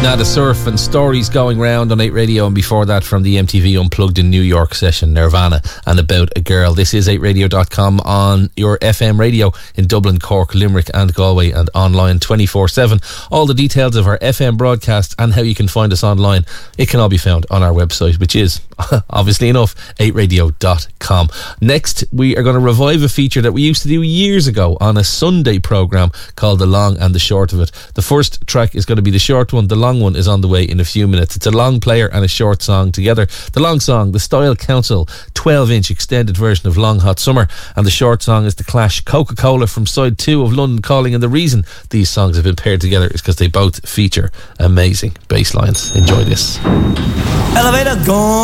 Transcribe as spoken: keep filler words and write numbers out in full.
Nada Surf and Stories Going Round on eight Radio, and before that from the M T V Unplugged in New York session, Nirvana and About a Girl. This is eight radio dot com on your F M radio in Dublin, Cork, Limerick and Galway, and online twenty-four seven. All the details of our F M broadcast and how you can find us online, it can all be found on our website, which is, obviously enough, eight radio dot com. Next, we are going to revive a feature that we used to do years ago on a Sunday programme called The Long and the Short of It. The first track is going to be the short one. The long one is on the way in a few minutes. It's a long player and a short song together. The long song, the Style Council twelve inch extended version of Long Hot Summer, and the short song is the Clash Coca-Cola from side two of London Calling. And the reason these songs have been paired together is because they both feature amazing bass lines. Enjoy this. Elevator gone.